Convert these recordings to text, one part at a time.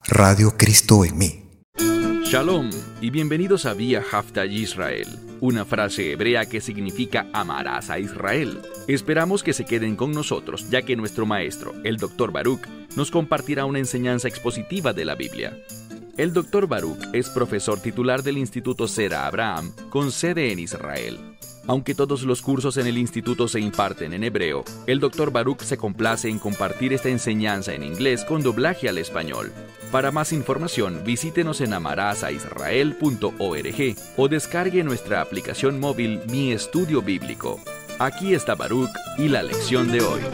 Radio Cristo en mí. Shalom y bienvenidos a Vía Hafta Yisrael, una frase hebrea que significa amarás a Israel. Esperamos que se queden con nosotros, ya que nuestro maestro, el Dr. Baruch, nos compartirá una enseñanza expositiva de la Biblia. El Dr. Baruch es profesor titular del Instituto Zera Abraham, con sede en Israel. Aunque todos los cursos en el instituto se imparten en hebreo, el Dr. Baruch se complace en compartir esta enseñanza en inglés con doblaje al español. Para más información, visítenos en amarasaisrael.org o descargue nuestra aplicación móvil Mi Estudio Bíblico. Aquí está Baruch y la lección de hoy.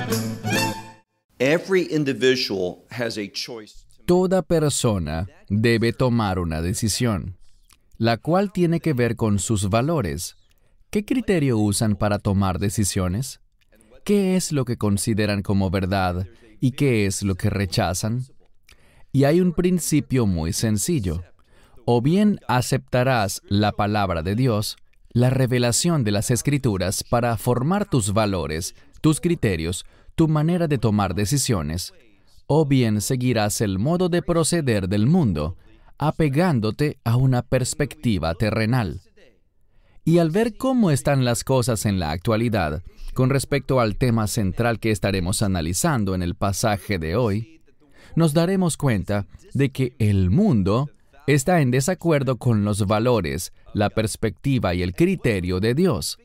Toda persona debe tomar una decisión, la cual tiene que ver con sus valores. ¿Qué criterio usan para tomar decisiones? ¿Qué es lo que consideran como verdad y qué es lo que rechazan? Y hay un principio muy sencillo. O bien aceptarás la palabra de Dios, la revelación de las Escrituras para formar tus valores, tus criterios, tu manera de tomar decisiones, o bien seguirás el modo de proceder del mundo, apegándote a una perspectiva terrenal. Y al ver cómo están las cosas en la actualidad, con respecto al tema central que estaremos analizando en el pasaje de hoy, nos daremos cuenta de que el mundo está en desacuerdo con los valores, la perspectiva y el criterio de Dios.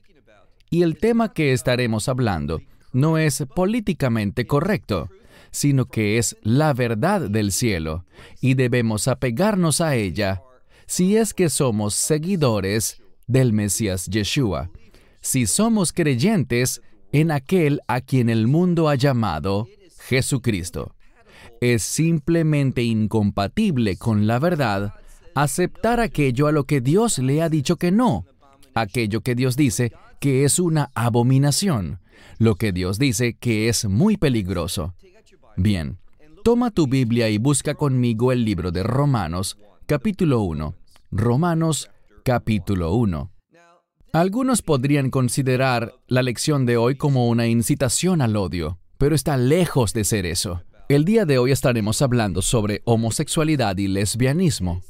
Y el tema que estaremos hablando no es políticamente correcto, sino que es la verdad del cielo, y debemos apegarnos a ella si es que somos seguidores del Mesías Yeshua, si somos creyentes en aquel a quien el mundo ha llamado Jesucristo. Es simplemente incompatible con la verdad aceptar aquello a lo que Dios le ha dicho que no, aquello que Dios dice que es una abominación, lo que Dios dice que es muy peligroso. Bien, toma tu Biblia y busca conmigo el libro de Romanos, capítulo 1. Romanos, capítulo 1. Algunos podrían considerar la lección de hoy como una incitación al odio, pero está lejos de ser eso. El día de hoy estaremos hablando sobre homosexualidad y lesbianismo.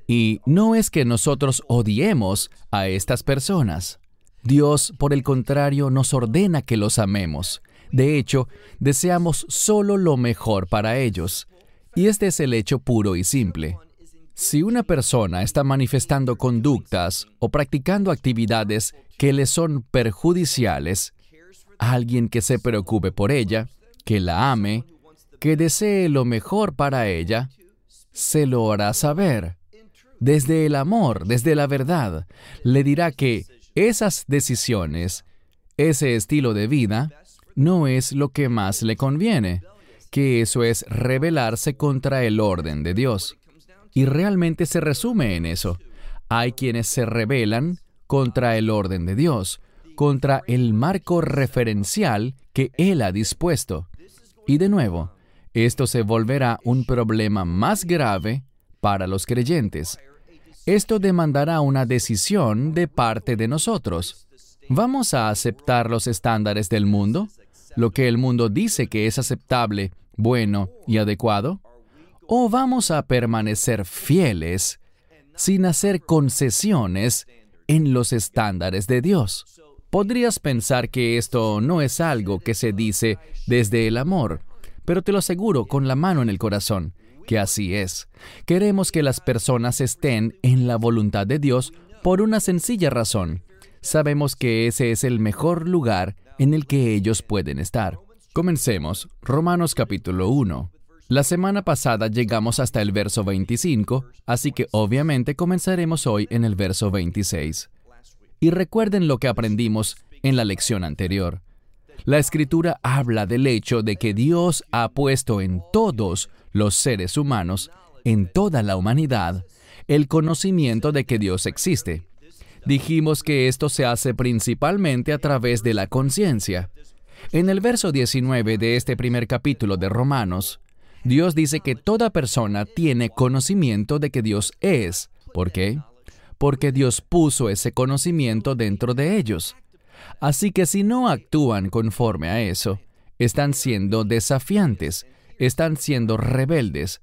Y no es que nosotros odiemos a estas personas. Dios, por el contrario, nos ordena que los amemos. De hecho, deseamos solo lo mejor para ellos. Y este es el hecho puro y simple. Si una persona está manifestando conductas o practicando actividades que le son perjudiciales, alguien que se preocupe por ella, que la ame, que desee lo mejor para ella, se lo hará saber. Desde el amor, desde la verdad, le dirá que esas decisiones, ese estilo de vida, no es lo que más le conviene, que eso es rebelarse contra el orden de Dios. Y realmente se resume en eso. Hay quienes se rebelan contra el orden de Dios, contra el marco referencial que Él ha dispuesto. Y de nuevo, esto se volverá un problema más grave para los creyentes. Esto demandará una decisión de parte de nosotros. ¿Vamos a aceptar los estándares del mundo? ¿Lo que el mundo dice que es aceptable, bueno y adecuado? ¿O vamos a permanecer fieles sin hacer concesiones en los estándares de Dios? Podrías pensar que esto no es algo que se dice desde el amor, pero te lo aseguro con la mano en el corazón, que así es. Queremos que las personas estén en la voluntad de Dios por una sencilla razón. Sabemos que ese es el mejor lugar en el que ellos pueden estar. Comencemos. Romanos capítulo 1. La semana pasada llegamos hasta el verso 25, así que obviamente comenzaremos hoy en el verso 26. Y recuerden lo que aprendimos en la lección anterior. La Escritura habla del hecho de que Dios ha puesto en todos los seres humanos, en toda la humanidad, el conocimiento de que Dios existe. Dijimos que esto se hace principalmente a través de la conciencia. En el verso 19 de este primer capítulo de Romanos, Dios dice que toda persona tiene conocimiento de que Dios es. ¿Por qué? Porque Dios puso ese conocimiento dentro de ellos. Así que si no actúan conforme a eso, están siendo desafiantes, están siendo rebeldes,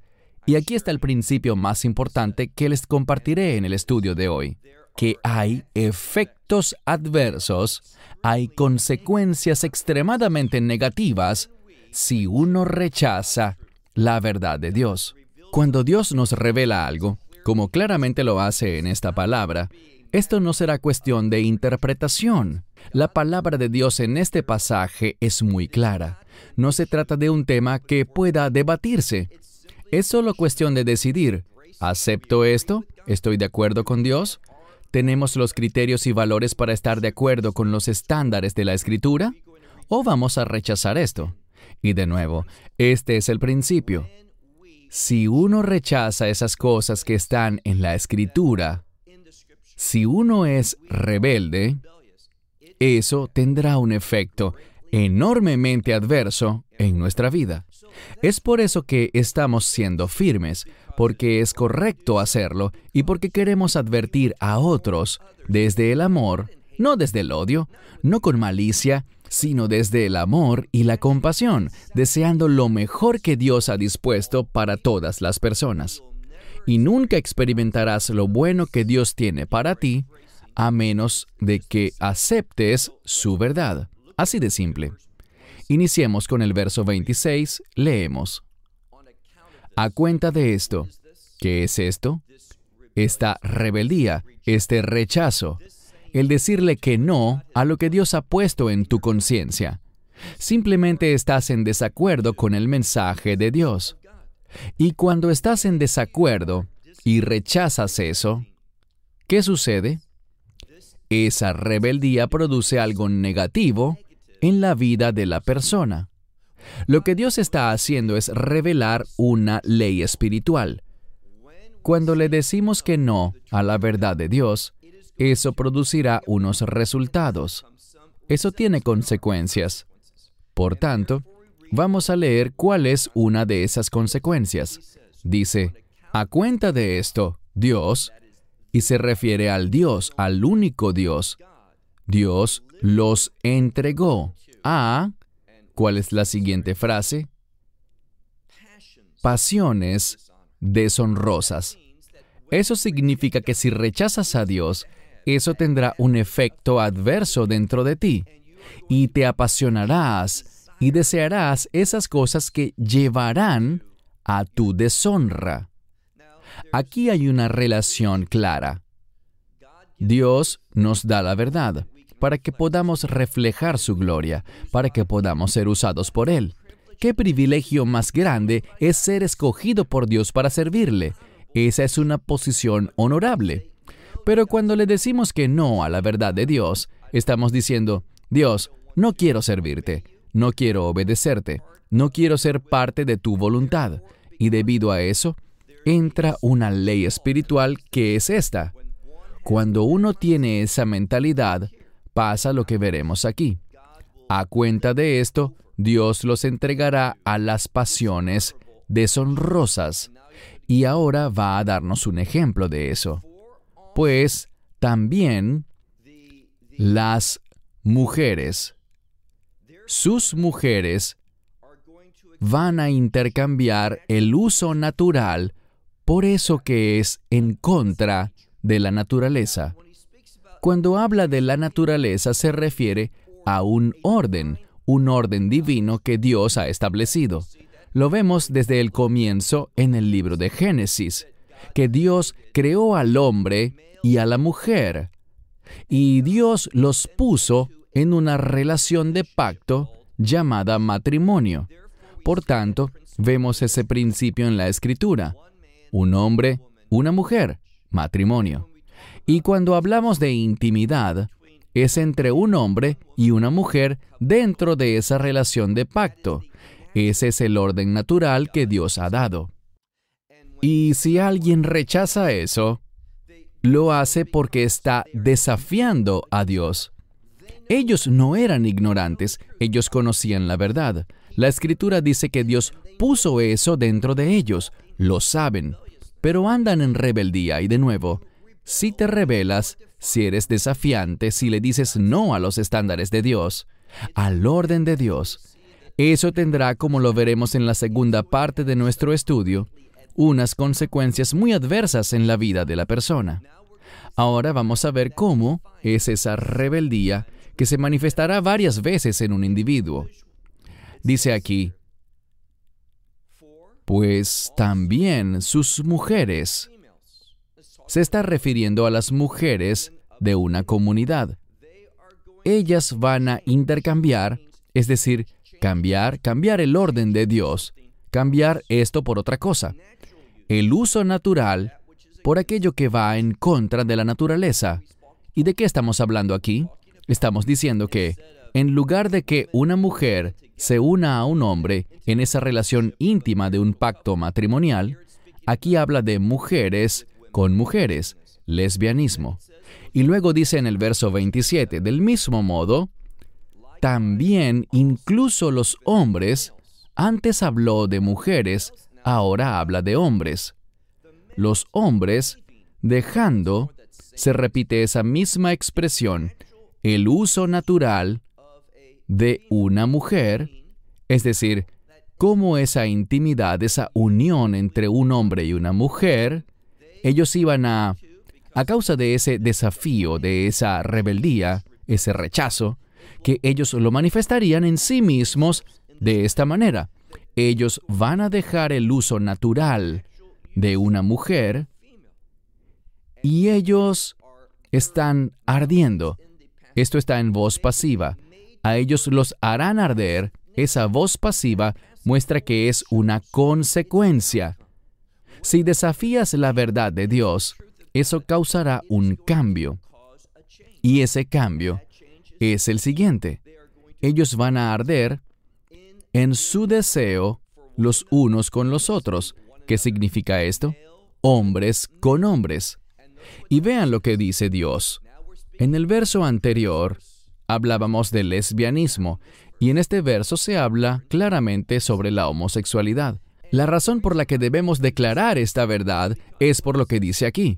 Y aquí está el principio más importante que les compartiré en el estudio de hoy, que hay efectos adversos, hay consecuencias extremadamente negativas si uno rechaza la verdad de Dios. Cuando Dios nos revela algo, como claramente lo hace en esta palabra, esto no será cuestión de interpretación. La palabra de Dios en este pasaje es muy clara. No se trata de un tema que pueda debatirse. Es solo cuestión de decidir, ¿acepto esto? ¿Estoy de acuerdo con Dios? ¿Tenemos los criterios y valores para estar de acuerdo con los estándares de la Escritura? ¿O vamos a rechazar esto? Y de nuevo, este es el principio. Si uno rechaza esas cosas que están en la Escritura, si uno es rebelde, eso tendrá un efecto enormemente adverso en nuestra vida. Es por eso que estamos siendo firmes, porque es correcto hacerlo y porque queremos advertir a otros desde el amor, no desde el odio, no con malicia, sino desde el amor y la compasión, deseando lo mejor que Dios ha dispuesto para todas las personas. Y nunca experimentarás lo bueno que Dios tiene para ti, a menos de que aceptes su verdad. Así de simple. Iniciemos con el verso 26, leemos. A cuenta de esto, ¿qué es esto? Esta rebeldía, este rechazo, el decirle que no a lo que Dios ha puesto en tu conciencia. Simplemente estás en desacuerdo con el mensaje de Dios. Y cuando estás en desacuerdo y rechazas eso, ¿qué sucede? Esa rebeldía produce algo negativo en la vida de la persona. Lo que Dios está haciendo es revelar una ley espiritual. Cuando le decimos que no a la verdad de Dios, eso producirá unos resultados. Eso tiene consecuencias. Por tanto, vamos a leer cuál es una de esas consecuencias. Dice, a cuenta de esto, Dios, y se refiere al Dios, al único Dios, Dios los entregó a, ¿cuál es la siguiente frase? Pasiones deshonrosas. Eso significa que si rechazas a Dios, eso tendrá un efecto adverso dentro de ti, y te apasionarás y desearás esas cosas que llevarán a tu deshonra. Aquí hay una relación clara. Dios nos da la verdad para que podamos reflejar su gloria, para que podamos ser usados por Él. ¿Qué privilegio más grande es ser escogido por Dios para servirle? Esa es una posición honorable. Pero cuando le decimos que no a la verdad de Dios, estamos diciendo, Dios, no quiero servirte, no quiero obedecerte, no quiero ser parte de tu voluntad. Y debido a eso, entra una ley espiritual que es esta. Cuando uno tiene esa mentalidad, pasa lo que veremos aquí. A cuenta de esto, Dios los entregará a las pasiones deshonrosas. Y ahora va a darnos un ejemplo de eso. Pues también las mujeres, sus mujeres, van a intercambiar el uso natural por eso que es en contra de la naturaleza. Cuando habla de la naturaleza se refiere a un orden divino que Dios ha establecido. Lo vemos desde el comienzo en el libro de Génesis, que Dios creó al hombre y a la mujer, y Dios los puso en una relación de pacto llamada matrimonio. Por tanto, vemos ese principio en la Escritura. Un hombre, una mujer, matrimonio. Y cuando hablamos de intimidad, es entre un hombre y una mujer dentro de esa relación de pacto. Ese es el orden natural que Dios ha dado. Y si alguien rechaza eso, lo hace porque está desafiando a Dios. Ellos no eran ignorantes, ellos conocían la verdad. La Escritura dice que Dios puso eso dentro de ellos, lo saben, pero andan en rebeldía y de nuevo, si te rebelas, si eres desafiante, si le dices no a los estándares de Dios, al orden de Dios, eso tendrá, como lo veremos en la segunda parte de nuestro estudio, unas consecuencias muy adversas en la vida de la persona. Ahora vamos a ver cómo es esa rebeldía que se manifestará varias veces en un individuo. Dice aquí, pues también sus mujeres. Se está refiriendo a las mujeres de una comunidad. Ellas van a intercambiar, es decir, cambiar el orden de Dios, cambiar esto por otra cosa. El uso natural por aquello que va en contra de la naturaleza. ¿Y de qué estamos hablando aquí? Estamos diciendo que, en lugar de que una mujer se una a un hombre en esa relación íntima de un pacto matrimonial, aquí habla de mujeres con mujeres, lesbianismo. Y luego dice en el verso 27, del mismo modo, también incluso los hombres, antes habló de mujeres, ahora habla de hombres. Los hombres, dejando, se repite esa misma expresión, el uso natural de una mujer, es decir, cómo esa intimidad, esa unión entre un hombre y una mujer, ellos iban a causa de ese desafío, de esa rebeldía, ese rechazo, que ellos lo manifestarían en sí mismos de esta manera. Ellos van a dejar el uso natural de una mujer y ellos están ardiendo. Esto está en voz pasiva. A ellos los harán arder. Esa voz pasiva muestra que es una consecuencia. Si desafías la verdad de Dios, eso causará un cambio. Y ese cambio es el siguiente. Ellos van a arder en su deseo los unos con los otros. ¿Qué significa esto? Hombres con hombres. Y vean lo que dice Dios. En el verso anterior, hablábamos del lesbianismo, y en este verso se habla claramente sobre la homosexualidad. La razón por la que debemos declarar esta verdad es por lo que dice aquí.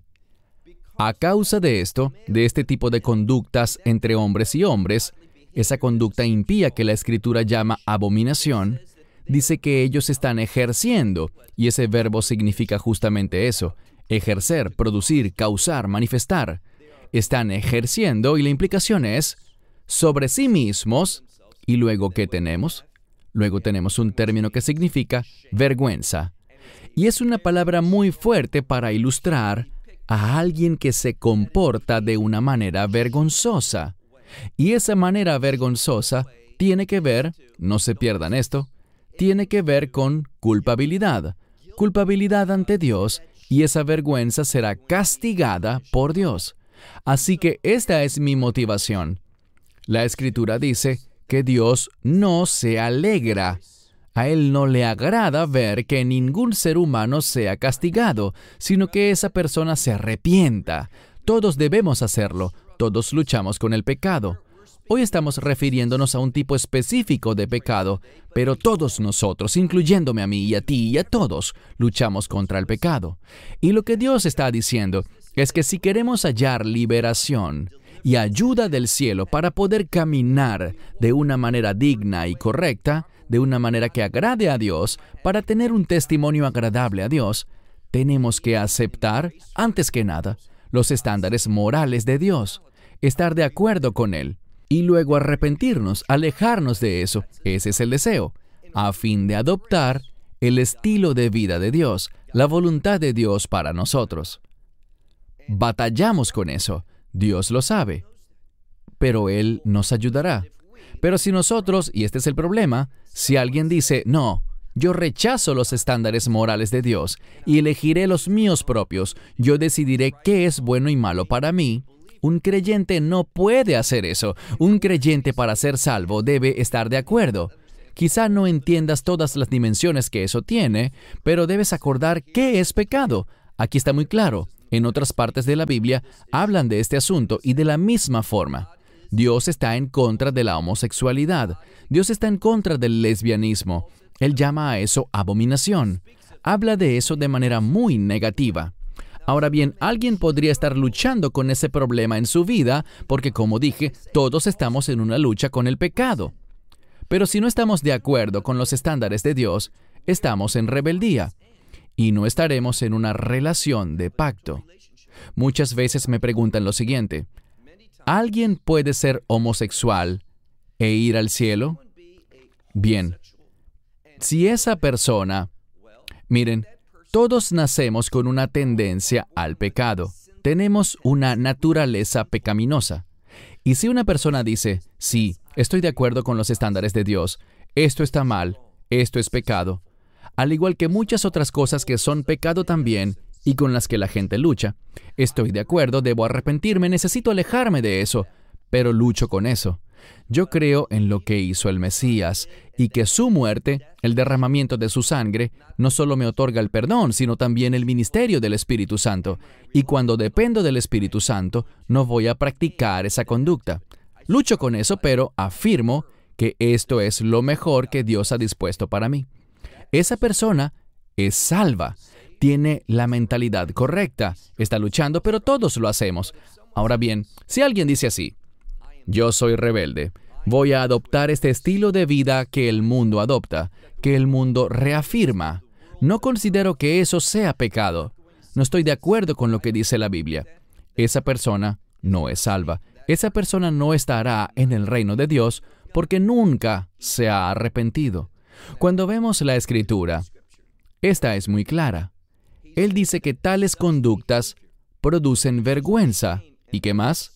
A causa de esto, de este tipo de conductas entre hombres y hombres, esa conducta impía que la Escritura llama abominación, dice que ellos están ejerciendo, y ese verbo significa justamente eso, ejercer, producir, causar, manifestar. Están ejerciendo y la implicación es sobre sí mismos. ¿Y luego qué tenemos? Luego tenemos un término que significa vergüenza. Y es una palabra muy fuerte para ilustrar a alguien que se comporta de una manera vergonzosa. Y esa manera vergonzosa tiene que ver, no se pierdan esto, tiene que ver con culpabilidad. Culpabilidad ante Dios, y esa vergüenza será castigada por Dios. Así que esta es mi motivación. La Escritura dice que Dios no se alegra. A Él no le agrada ver que ningún ser humano sea castigado, sino que esa persona se arrepienta. Todos debemos hacerlo. Todos luchamos con el pecado. Hoy estamos refiriéndonos a un tipo específico de pecado, pero todos nosotros, incluyéndome a mí y a ti y a todos, luchamos contra el pecado. Y lo que Dios está diciendo es que si queremos hallar liberación y ayuda del cielo para poder caminar de una manera digna y correcta, de una manera que agrade a Dios, para tener un testimonio agradable a Dios, tenemos que aceptar, antes que nada, los estándares morales de Dios, estar de acuerdo con Él, y luego arrepentirnos, alejarnos de eso. Ese es el deseo, a fin de adoptar el estilo de vida de Dios, la voluntad de Dios para nosotros. Batallamos con eso. Dios lo sabe, pero Él nos ayudará. Pero si nosotros, y este es el problema, si alguien dice, no, yo rechazo los estándares morales de Dios y elegiré los míos propios, yo decidiré qué es bueno y malo para mí, un creyente no puede hacer eso. Un creyente para ser salvo debe estar de acuerdo. Quizá no entiendas todas las dimensiones que eso tiene, pero debes acordar qué es pecado. Aquí está muy claro. En otras partes de la Biblia hablan de este asunto y de la misma forma. Dios está en contra de la homosexualidad. Dios está en contra del lesbianismo. Él llama a eso abominación. Habla de eso de manera muy negativa. Ahora bien, alguien podría estar luchando con ese problema en su vida porque, como dije, todos estamos en una lucha con el pecado. Pero si no estamos de acuerdo con los estándares de Dios, estamos en rebeldía. y no estaremos en una relación de pacto. Muchas veces me preguntan lo siguiente: ¿alguien puede ser homosexual e ir al cielo? Bien, si esa persona... Miren, todos nacemos con una tendencia al pecado. Tenemos una naturaleza pecaminosa. Y si una persona dice, sí, estoy de acuerdo con los estándares de Dios, esto está mal, esto es pecado, al igual que muchas otras cosas que son pecado también y con las que la gente lucha, estoy de acuerdo, debo arrepentirme, necesito alejarme de eso, pero lucho con eso. Yo creo en lo que hizo el Mesías y que su muerte, el derramamiento de su sangre, no solo me otorga el perdón, sino también el ministerio del Espíritu Santo. Y cuando dependo del Espíritu Santo, no voy a practicar esa conducta. Lucho con eso, pero afirmo que esto es lo mejor que Dios ha dispuesto para mí. Esa persona es salva, tiene la mentalidad correcta, está luchando, pero todos lo hacemos. Ahora bien, si alguien dice así: yo soy rebelde, voy a adoptar este estilo de vida que el mundo adopta, que el mundo reafirma. No considero que eso sea pecado. No estoy de acuerdo con lo que dice la Biblia. Esa persona no es salva. Esa persona no estará en el reino de Dios porque nunca se ha arrepentido. Cuando vemos la Escritura, esta es muy clara. Él dice que tales conductas producen vergüenza. ¿Y qué más?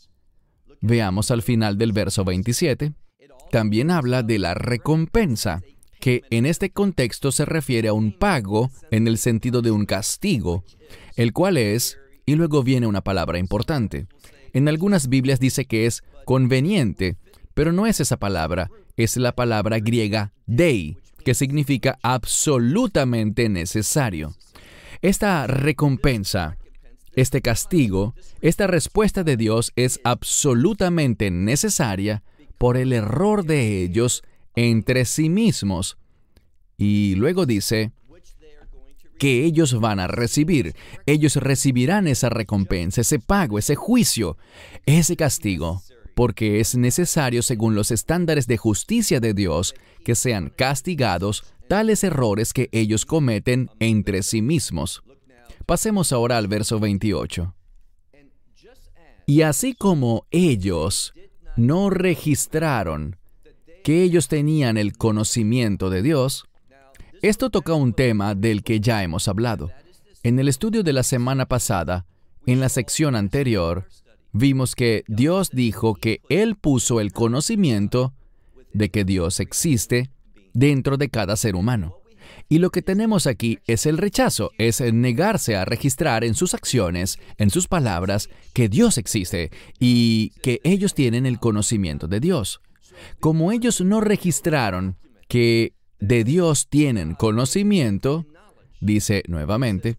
Veamos al final del verso 27. También habla de la recompensa, que en este contexto se refiere a un pago en el sentido de un castigo, el cual es, y luego viene una palabra importante. En algunas Biblias dice que es conveniente, pero no es esa palabra, es la palabra griega dei, que significa absolutamente necesario. Esta recompensa, este castigo, esta respuesta de Dios es absolutamente necesaria por el error de ellos entre sí mismos. Y luego dice que ellos van a recibir. Ellos recibirán esa recompensa, ese pago, ese juicio, ese castigo, porque es necesario, según los estándares de justicia de Dios, que sean castigados tales errores que ellos cometen entre sí mismos. Pasemos ahora al verso 28. Y así como ellos no registraron que ellos tenían el conocimiento de Dios, esto toca un tema del que ya hemos hablado. En el estudio de la semana pasada, en la sección anterior, vimos que Dios dijo que Él puso el conocimiento de que Dios existe dentro de cada ser humano. Y lo que tenemos aquí es el rechazo, es negarse a registrar en sus acciones, en sus palabras, que Dios existe y que ellos tienen el conocimiento de Dios. Como ellos no registraron que de Dios tienen conocimiento, dice nuevamente,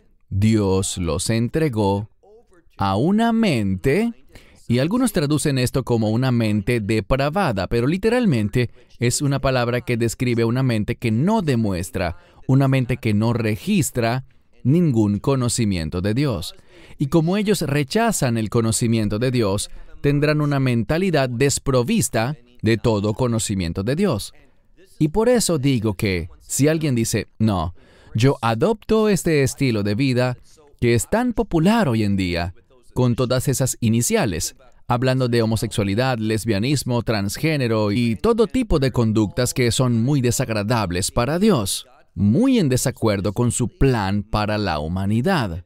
Dios los entregó a una mente, y algunos traducen esto como una mente depravada, pero literalmente es una palabra que describe una mente que no demuestra, una mente que no registra ningún conocimiento de Dios. Y como ellos rechazan el conocimiento de Dios, tendrán una mentalidad desprovista de todo conocimiento de Dios. Y por eso digo que si alguien dice, no, yo adopto este estilo de vida que es tan popular hoy en día, con todas esas iniciales, hablando de homosexualidad, lesbianismo, transgénero y todo tipo de conductas que son muy desagradables para Dios, muy en desacuerdo con su plan para la humanidad.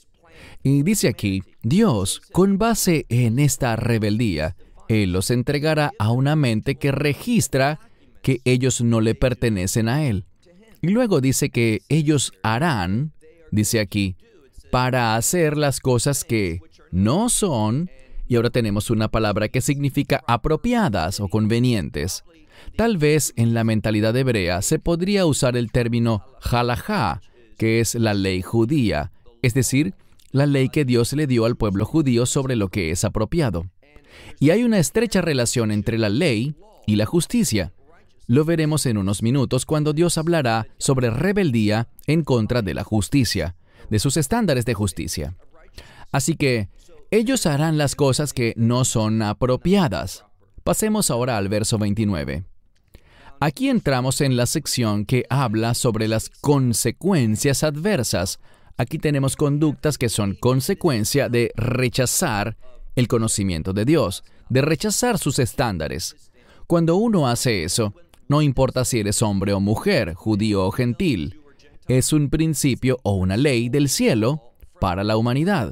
Y dice aquí, Dios, con base en esta rebeldía, Él los entregará a una mente que registra que ellos no le pertenecen a Él. Y luego dice que ellos harán, dice aquí, para hacer las cosas que no son, y ahora tenemos una palabra que significa apropiadas o convenientes. Tal vez en la mentalidad hebrea se podría usar el término halajá, que es la ley judía, es decir, la ley que Dios le dio al pueblo judío sobre lo que es apropiado. Y hay una estrecha relación entre la ley y la justicia. Lo veremos en unos minutos cuando Dios hablará sobre rebeldía en contra de la justicia, de sus estándares de justicia. Así que ellos harán las cosas que no son apropiadas. Pasemos ahora al verso 29. Aquí entramos en la sección que habla sobre las consecuencias adversas. Aquí tenemos conductas que son consecuencia de rechazar el conocimiento de Dios, de rechazar sus estándares. Cuando uno hace eso, no importa si eres hombre o mujer, judío o gentil, es un principio o una ley del cielo para la humanidad.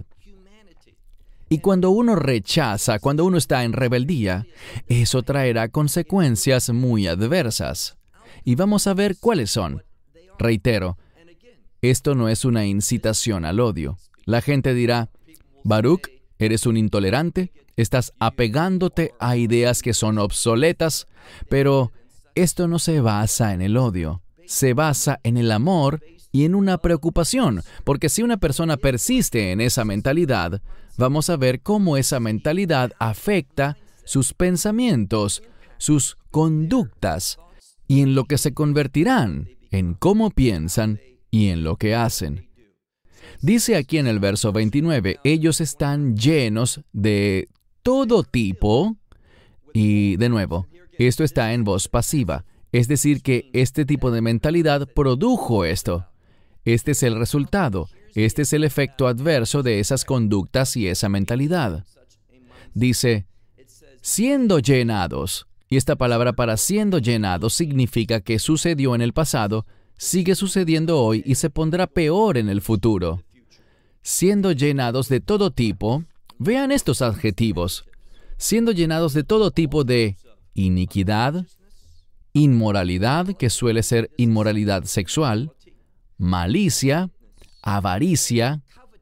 Y cuando uno rechaza, cuando uno está en rebeldía, eso traerá consecuencias muy adversas. Y vamos a ver cuáles son. Reitero, esto no es una incitación al odio. La gente dirá, Baruch, eres un intolerante, estás apegándote a ideas que son obsoletas, pero esto no se basa en el odio, se basa en el amor y en una preocupación, porque si una persona persiste en esa mentalidad, vamos a ver cómo esa mentalidad afecta sus pensamientos, sus conductas, y en lo que se convertirán, en cómo piensan y en lo que hacen. Dice aquí en el verso 29, ellos están llenos de todo tipo, y de nuevo, esto está en voz pasiva, es decir que este tipo de mentalidad produjo esto. Este es el resultado, este es el efecto adverso de esas conductas y esa mentalidad. Dice, siendo llenados, y esta palabra para siendo llenados significa que sucedió en el pasado, sigue sucediendo hoy y se pondrá peor en el futuro. Siendo llenados de todo tipo, vean estos adjetivos, siendo llenados de todo tipo de iniquidad, inmoralidad, que suele ser inmoralidad sexual, malicia, avaricia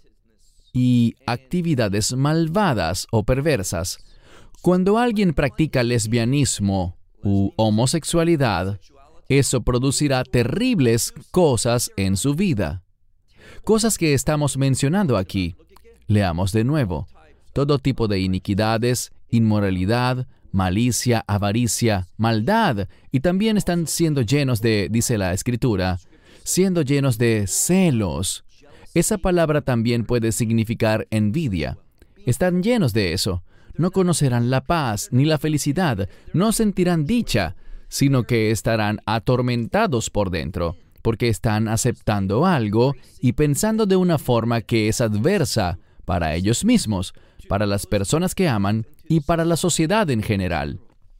y actividades malvadas o perversas. Cuando alguien practica lesbianismo u homosexualidad, eso producirá terribles cosas en su vida. Cosas que estamos mencionando aquí. Leamos de nuevo. Todo tipo de iniquidades, inmoralidad, malicia, avaricia, maldad, y también están siendo llenos de, dice la Escritura, siendo llenos de celos. Esa palabra también puede significar envidia. Están llenos de eso. No conocerán la paz ni la felicidad, no sentirán dicha, sino que estarán atormentados por dentro, porque están aceptando algo y pensando de una forma que es adversa para ellos mismos, para las personas que aman y para la sociedad en general.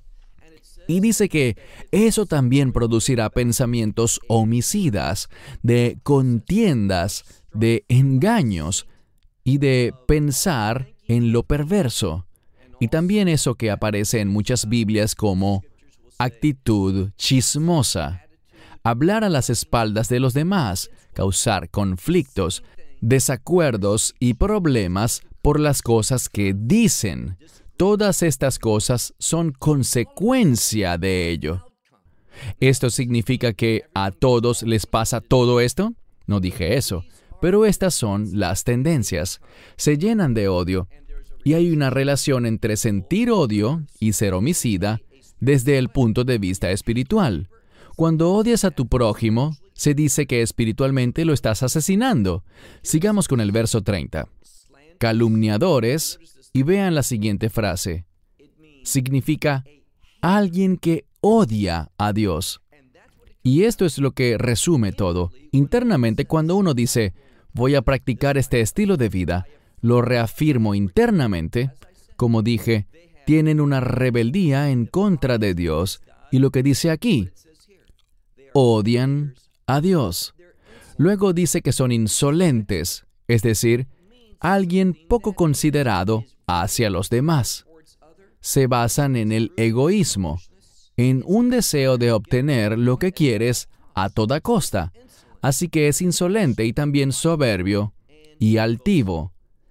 Y dice que eso también producirá pensamientos homicidas, de contiendas, de engaños y de pensar en lo perverso. Y también eso que aparece en muchas Biblias como actitud chismosa. Hablar a las espaldas de los demás, causar conflictos, desacuerdos y problemas por las cosas que dicen. Todas estas cosas son consecuencia de ello. ¿Esto significa que a todos les pasa todo esto? No dije eso, pero estas son las tendencias. Se llenan de odio, y hay una relación entre sentir odio y ser homicida desde el punto de vista espiritual. Cuando odias a tu prójimo, se dice que espiritualmente lo estás asesinando. Sigamos con el verso 30. Calumniadores, y vean la siguiente frase. Significa alguien que odia a Dios. Y esto es lo que resume todo. Internamente, cuando uno dice, voy a practicar este estilo de vida, lo reafirmo internamente, como dije, tienen una rebeldía en contra de Dios. Y lo que dice aquí, odian a Dios. Luego dice que son insolentes, es decir, alguien poco considerado hacia los demás. Se basan en el egoísmo, en un deseo de obtener lo que quieres a toda costa. Así que es insolente y también soberbio y altivo.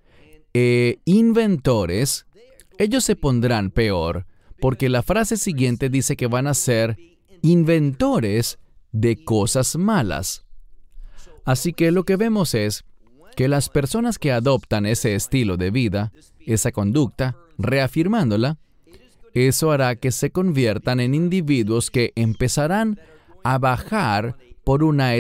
Inventores, ellos se pondrán peor, porque la frase siguiente dice que van a ser inventores de cosas malas. Así que lo que vemos es que las personas que adoptan ese estilo de vida, esa conducta, reafirmándola, eso hará que se conviertan en individuos que empezarán a bajar por una